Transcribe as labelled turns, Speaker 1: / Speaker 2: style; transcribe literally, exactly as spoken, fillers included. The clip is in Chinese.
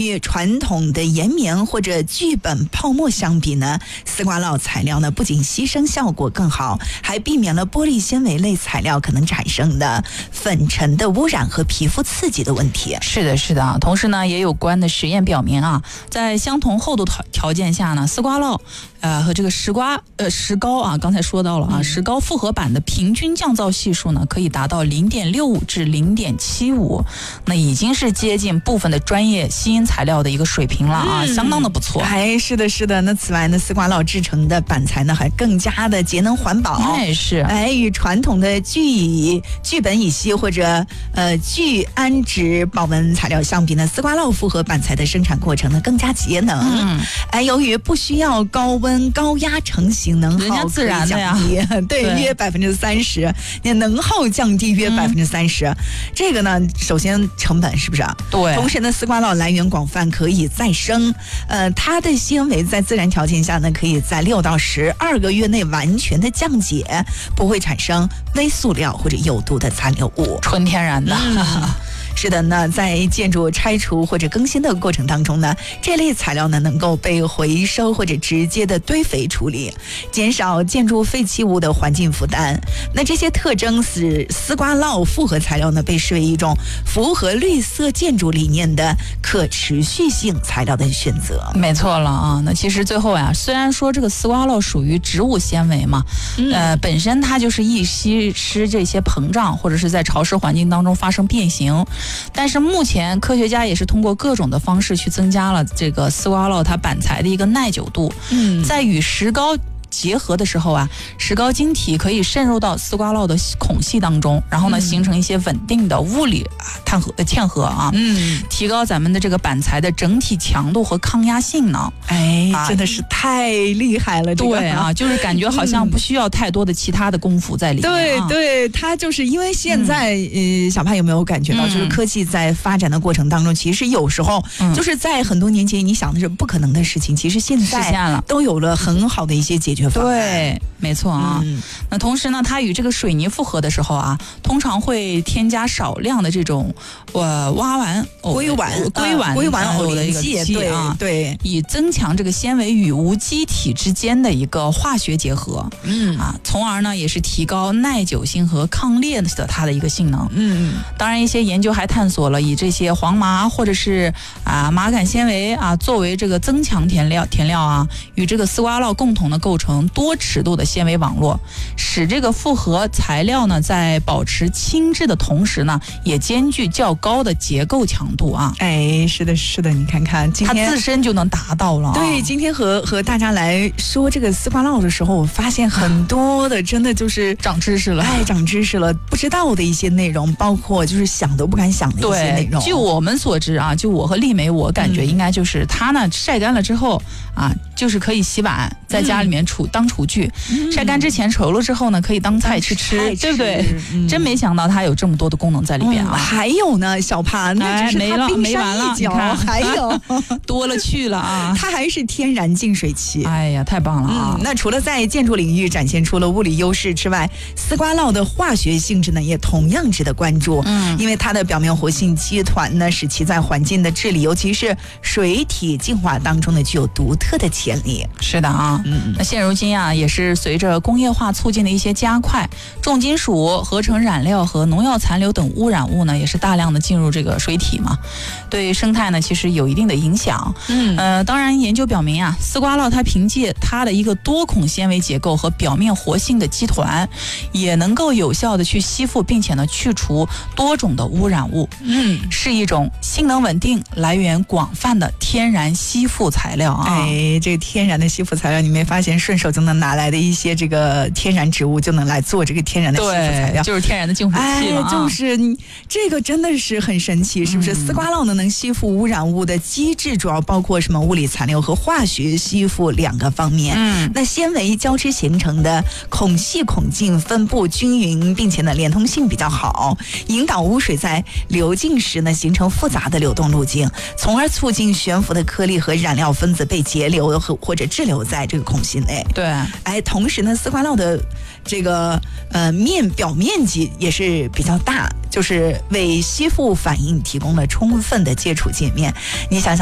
Speaker 1: 与传统的岩棉或者聚苯泡沫相比呢，丝瓜酪材料呢不仅吸生效果更好，还避免了玻璃纤维类材料可能产生的粉尘的污染和皮肤刺激的问题。
Speaker 2: 是的，是的啊。同时呢，也有关的实验表明啊，在相同厚度条件下呢，丝瓜酪呃和这个石瓜呃石膏啊，刚才说到了啊，石膏复合板的平均降噪系数呢，可以达到零点六五至零点七五，那已经是接近部分的专业吸音材料的一个水平了啊，嗯、相当的不错。
Speaker 1: 哎，是的，是的。那此外呢，丝瓜酪制成的板材呢，还更加的节能环保。
Speaker 2: 哎，是。
Speaker 1: 哎，与传统的聚乙、聚苯乙烯或者呃聚氨酯保温材料相比呢，丝瓜酪复合板材的生产过程呢更加节能。嗯。哎，由于不需要高温高压成型，能耗
Speaker 2: 自然的呀，
Speaker 1: 对，对约百分之三十，那能耗降低约百分之三十。这个呢，首先成本是不是？
Speaker 2: 对。
Speaker 1: 同时呢，丝瓜酪来源广泛，可以再生。呃，它的纤维在自然条件下呢，可以在六到十二个月内完全的降解，不会产生微塑料或者有毒的残留物，
Speaker 2: 纯天然的。
Speaker 1: 嗯是的呢，在建筑拆除或者更新的过程当中呢，这类材料呢能够被回收或者直接的堆肥处理，减少建筑废弃物的环境负担。那这些特征使丝瓜酪复合材料呢被视为一种符合绿色建筑理念的可持续性材料的选择。
Speaker 2: 没错了啊，那其实最后呀，虽然说这个丝瓜酪属于植物纤维嘛，嗯、呃，本身它就是易吸湿这些膨胀，或者是在潮湿环境当中发生变形。但是目前科学家也是通过各种的方式去增加了这个丝瓜酪它板材的一个耐久度，嗯，在与石膏结合的时候啊，石膏晶体可以渗入到丝瓜酪的孔隙当中，然后呢，形成一些稳定的物理碳合的嵌合啊，嗯，提高咱们的这个板材的整体强度和抗压性能。
Speaker 1: 哎，啊、真的是太厉害了！这个、
Speaker 2: 对啊，就是感觉好像不需要太多的其他的功夫在里面、啊。
Speaker 1: 对对，它就是因为现在、嗯、呃，小潘有没有感觉到，就是科技在发展的过程当中，其实有时候、嗯、就是在很多年前你想的是不可能的事情，其实现在都有了很好的一些解决。
Speaker 2: 对，没错啊、嗯。那同时呢，它与这个水泥复合的时候啊，通常会添加少量的这种呃蛙烷、
Speaker 1: 硅烷、
Speaker 2: 硅烷、
Speaker 1: 硅烷偶
Speaker 2: 的一个
Speaker 1: 气
Speaker 2: 啊，
Speaker 1: 对，
Speaker 2: 以增强这个纤维与无机体之间的一个化学结合，嗯啊，从而呢也是提高耐久性和抗裂的它的一个性能。嗯，当然一些研究还探索了以这些黄麻或者是啊麻杆纤维啊作为这个增强填料填料啊，与这个丝瓜酪共同的构成多尺度的纤维网络，使这个复合材料呢在保持轻质的同时呢，也兼具较高的结构强度啊。
Speaker 1: 哎，是的，是的，你看看今天
Speaker 2: 它自身就能达到了、啊。
Speaker 1: 对，今天和和大家来说这个丝瓜酪的时候，我发现很多的真的就是
Speaker 2: 长知识了，
Speaker 1: 哎，长知识了，不知道的一些内容，包括就是想都不敢想的一些内容。
Speaker 2: 据我们所知啊，就我和丽梅，我感觉应该就是它呢晒干了之后啊，就是可以洗碗，在家里面储、嗯、当厨具。嗯、晒干之前稠了之后呢，可以当菜去吃，
Speaker 1: 吃
Speaker 2: 对不对、
Speaker 1: 嗯？
Speaker 2: 真没想到它有这么多的功能在里边啊！
Speaker 1: 嗯、还有呢，小潘，那只是它冰山一角，还有
Speaker 2: 多了去了啊！
Speaker 1: 它还是天然净水器。
Speaker 2: 哎呀，太棒了啊！
Speaker 1: 嗯、那除了在建筑领域展现出了物理优势之外，丝瓜酪的化学性质呢，也同样值得关注。嗯，因为它的表面活性基团呢，使其在环境的治理，尤其是水体净化当中呢，具有独特的潜力。
Speaker 2: 是的啊，嗯，那现如今啊，也是随着工业化促进的一些加快，重金属、合成染料和农药残留等污染物呢，也是大量的进入这个水体嘛，对生态呢其实有一定的影响。嗯，呃，当然研究表明啊，丝瓜酪它凭借它的一个多孔纤维结构和表面活性的基团，也能够有效的去吸附并且呢去除多种的污染物。嗯，是一种性能稳定、来源广泛的天然吸附材料啊。
Speaker 1: 哎，这个天然的吸附材料，你没发现顺手就能拿来的一些这个天然植物就能来做这个天然的吸附材料，
Speaker 2: 就是天然的净水器嘛、
Speaker 1: 哎、就是这个真的是很神奇，是不是？嗯、丝瓜酪呢能吸附污染物的机制主要包括什么？物理残留和化学吸附两个方面。嗯，那纤维交织形成的孔隙孔径分布均匀，并且呢连通性比较好，引导污水在流进时呢形成复杂的流动路径，从而促进悬浮的颗粒和染料分子被截留和或者滞留在这个孔隙内。
Speaker 2: 对，
Speaker 1: 哎，同时呢，丝瓜酪的这个呃面表面积也是比较大，就是为吸附反应提供了充分的接触界面。你想想。